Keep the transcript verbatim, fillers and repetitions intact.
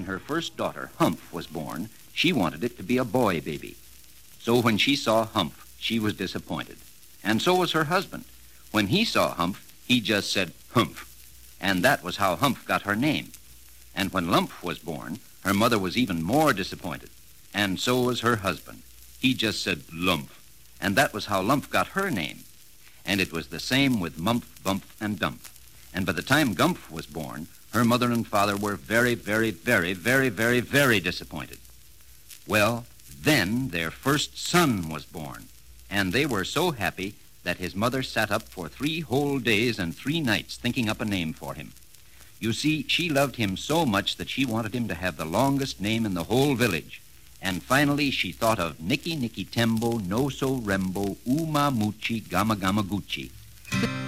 her first daughter, Humph, was born, she wanted it to be a boy baby. So when she saw Humph, she was disappointed. And so was her husband. When he saw Humph, he just said, Humph. And that was how Humph got her name. And when Lump was born, her mother was even more disappointed. And so was her husband. He just said, Lump. And that was how Lump got her name. And it was the same with Mump, Bump, and Dump. And by the time Gump was born, her mother and father were very, very, very, very, very, very disappointed. Well, then their first son was born, and they were so happy that his mother sat up for three whole days and three nights thinking up a name for him. You see, she loved him so much that she wanted him to have the longest name in the whole village. And finally she thought of Nicky Nicky Tembo, No So Rembo, Uma Muchi, Gama Gama Gucci.